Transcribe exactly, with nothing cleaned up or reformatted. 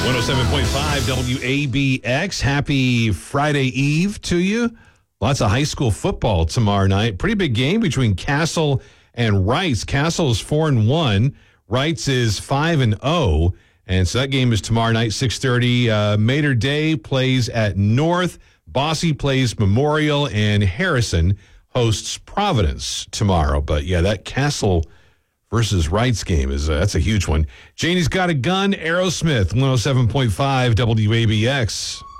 one oh seven point five W A B X. Happy Friday Eve to you. Lots of high school football tomorrow night. Pretty big game between Castle and Wrights. Castle is four and one. Wrights is five and oh. And so that game is tomorrow night, six thirty. Uh, Mater Day plays at North. Bosse plays Memorial. And Harrison hosts Providence tomorrow. But yeah, that Castle versus Wrights game is uh, that's a huge one. Janie's Got a Gun, Aerosmith, one oh seven point five W A B X.